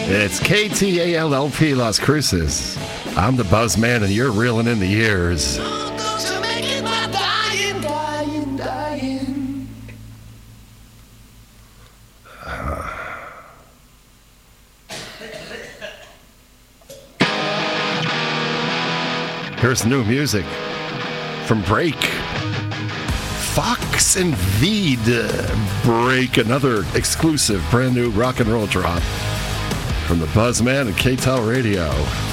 It's KTALLP Las Cruces. I'm the Buzzman, and you're reeling in the years. Here's new music from Break. Fox and Veed Break, another exclusive brand new rock and roll drop from the Buzzman and KTAL Radio.